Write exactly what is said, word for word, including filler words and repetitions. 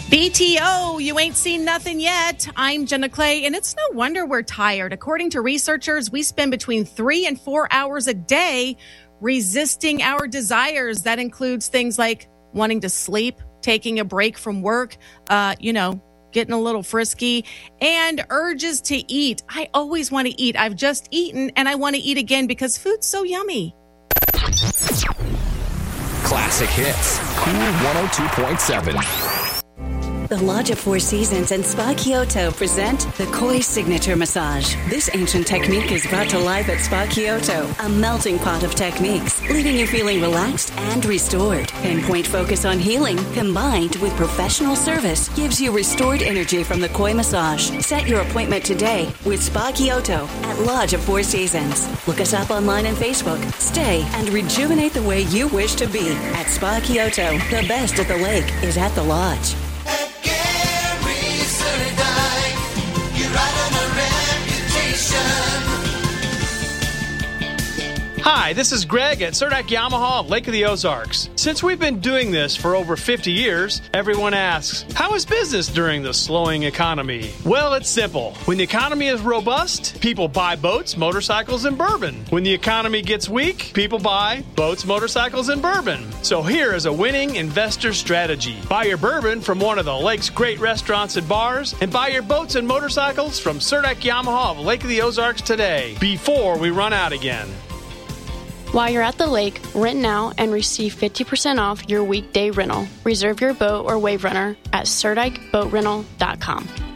B T O, you ain't seen nothing yet. I'm Jenna Clay, and it's no wonder we're tired. According to researchers, we spend between three and four hours a day resisting our desires. That includes things like wanting to sleep, taking a break from work, uh, you know, getting a little frisky, and urges to eat. I always want to eat. I've just eaten, and I want to eat again because food's so yummy. Classic hits. Cool one oh two point seven. The Lodge of Four Seasons and Spa Kyoto present the Koi Signature Massage. This ancient technique is brought to life at Spa Kyoto, a melting pot of techniques, leaving you feeling relaxed and restored. Pinpoint focus on healing, combined with professional service, gives you restored energy from the Koi Massage. Set your appointment today with Spa Kyoto at Lodge of Four Seasons. Look us up online and Facebook. Stay and rejuvenate the way you wish to be at Spa Kyoto. The best at the lake is at the Lodge. Hi, this is Greg at Surdak Yamaha of Lake of the Ozarks. Since we've been doing this for over fifty years, everyone asks, how is business during the slowing economy? Well, it's simple. When the economy is robust, people buy boats, motorcycles, and bourbon. When the economy gets weak, people buy boats, motorcycles, and bourbon. So here is a winning investor strategy. Buy your bourbon from one of the lake's great restaurants and bars, and buy your boats and motorcycles from Surdak Yamaha of Lake of the Ozarks today, before we run out again. While you're at the lake, rent now and receive fifty percent off your weekday rental. Reserve your boat or wave runner at Surdyke Boat Rental dot com.